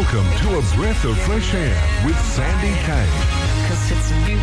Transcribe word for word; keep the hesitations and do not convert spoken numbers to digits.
Welcome to A Breath of Fresh Air with Sandy Kay. Cause it's beautiful.